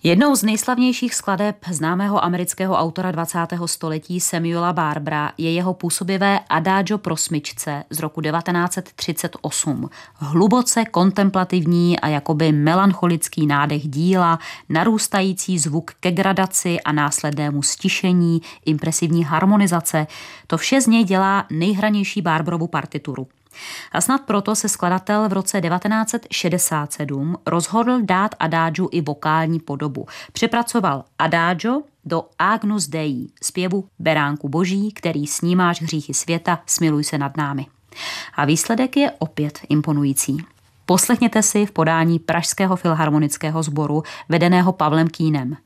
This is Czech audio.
Jednou z nejslavnějších skladeb známého amerického autora 20. století Samuela Barbera je jeho působivé Adagio pro smyčce z roku 1938. Hluboce kontemplativní a jakoby melancholický nádech díla, narůstající zvuk ke gradaci a následnému stišení, impresivní harmonizace, to vše z něj dělá nejhranější Barberovu partituru. A snad proto se skladatel v roce 1967 rozhodl dát Adagiu i vokální podobu. Přepracoval Adagio do Agnus Dei, zpěvu Beránku boží, který snímáš hříchy světa, smiluj se nad námi. A výsledek je opět imponující. Poslechněte si v podání Pražského filharmonického sboru vedeného Pavlem Kínem.